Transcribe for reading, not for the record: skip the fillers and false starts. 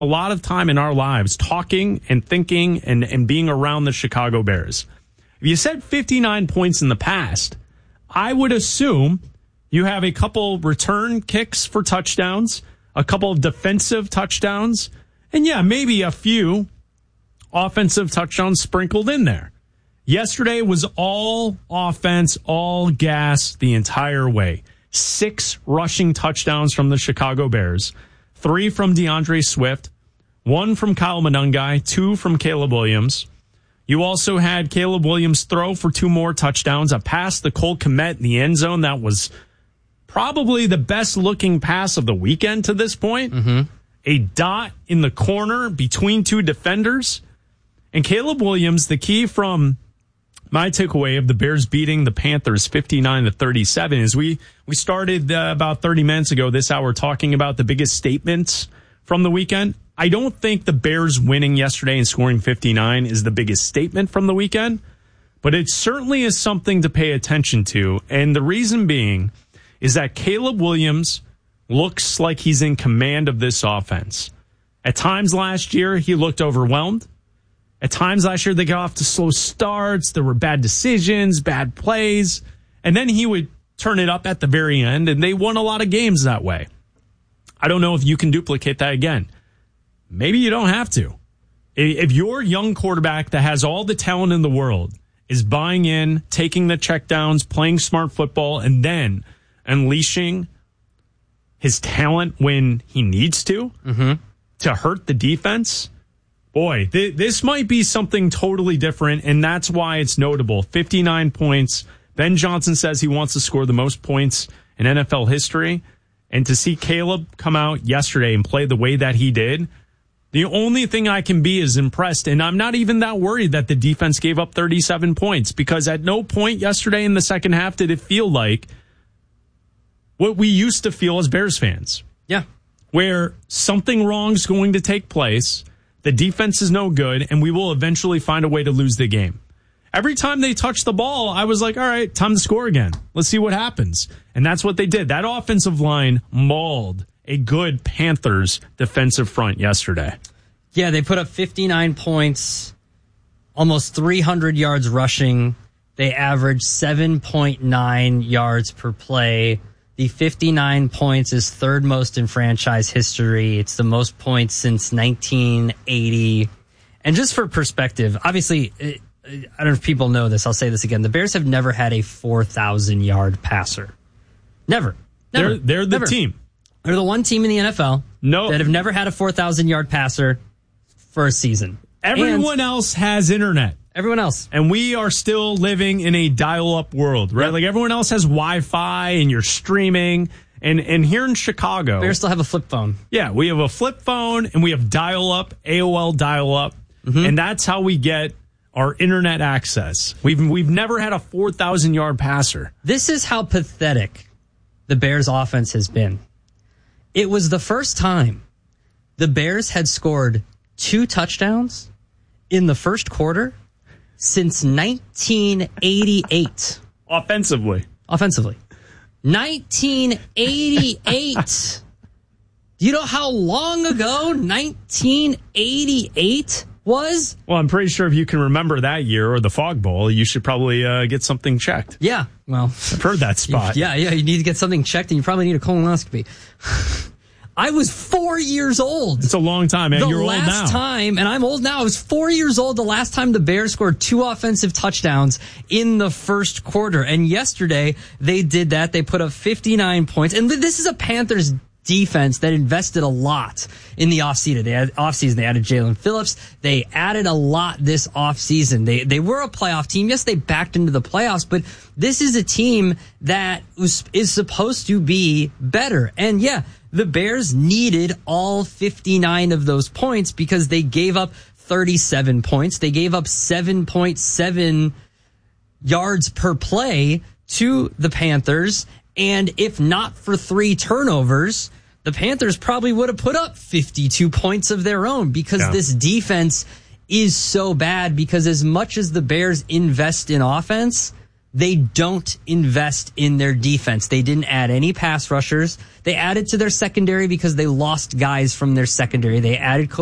a lot of time in our lives talking and thinking and being around the Chicago Bears. If you said 59 points in the past, I would assume you have a couple return kicks for touchdowns, a couple of defensive touchdowns, and yeah, maybe a few offensive touchdowns sprinkled in there. Yesterday was all offense, all gas the entire way. 6 rushing touchdowns from the Chicago Bears, 3 from DeAndre Swift, 1 from Kyle Monangai, 2 from Caleb Williams. You also had Caleb Williams throw for 2 more touchdowns, a pass to Cole Kmet in the end zone that was probably the best looking pass of the weekend to this point. Mm-hmm. A dot in the corner between 2 defenders. And Caleb Williams, the key from my takeaway of the Bears beating the Panthers 59-37 is we started about 30 minutes ago this hour talking about the biggest statements from the weekend. I don't think the Bears winning yesterday and scoring 59 is the biggest statement from the weekend, but it certainly is something to pay attention to. And the reason being is that Caleb Williams looks like he's in command of this offense. At times last year, he looked overwhelmed. At times last year, they got off to slow starts. There were bad decisions, bad plays. And then he would turn it up at the very end, and they won a lot of games that way. I don't know if you can duplicate that again. Maybe you don't have to. If your young quarterback that has all the talent in the world is buying in, taking the checkdowns, playing smart football, and then unleashing his talent when he needs to hurt the defense, boy, this might be something totally different, and that's why it's notable. 59 points. Ben Johnson says he wants to score the most points in NFL history, and to see Caleb come out yesterday and play the way that he did, the only thing I can be is impressed, and I'm not even that worried that the defense gave up 37 points, because at no point yesterday in the second half did it feel like what we used to feel as Bears fans. Yeah. Where something wrong is going to take place, the defense is no good, and we will eventually find a way to lose the game. Every time they touched the ball, I was like, all right, time to score again. Let's see what happens. And that's what they did. That offensive line mauled a good Panthers defensive front yesterday. Yeah, they put up 59 points, almost 300 yards rushing. They averaged 7.9 yards per play. The 59 points is third most in franchise history. It's the most points since 1980. And just for perspective, obviously, I don't know if people know this. I'll say this again. The Bears have never had a 4,000-yard passer. Never. They're the team. They're the one team in the NFL that have never had a 4,000-yard passer for a season. Everyone else has internet. Everyone else. And we are still living in a dial-up world, right? Yep. Like everyone else has Wi-Fi and you're streaming. And here in Chicago, Bears still have a flip phone. Yeah, we have a flip phone and we have dial-up, AOL dial-up. Mm-hmm. And that's how we get our internet access. We've never had a 4,000-yard passer. This is how pathetic the Bears offense has been. It was the first time the Bears had scored 2 touchdowns in the first quarter since 1988. Offensively. 1988. Do you know how long ago 1988 was? Well, I'm pretty sure if you can remember that year or the Fog Bowl, you should probably get something checked. Yeah, well, I've heard that spot. Yeah, you need to get something checked, and you probably need a colonoscopy. I was 4 years old. It's a long time, man. You're old now. The last time, and I'm old now, I was 4 years old the last time the Bears scored 2 offensive touchdowns in the first quarter. And yesterday, they did that. They put up 59 points. And this is a Panthers defense that invested a lot in the offseason. They added Jalen Phillips. They added a lot this offseason. They were a playoff team. Yes, they backed into the playoffs, but this is a team that is supposed to be better. And yeah, the Bears needed all 59 of those points because they gave up 37 points. They gave up 7.7 yards per play to the Panthers. And if not for 3 turnovers, the Panthers probably would have put up 52 points of their own because this defense is so bad. Because as much as the Bears invest in offense, they don't invest in their defense. They didn't add any pass rushers. They added to their secondary because they lost guys from their secondary. They added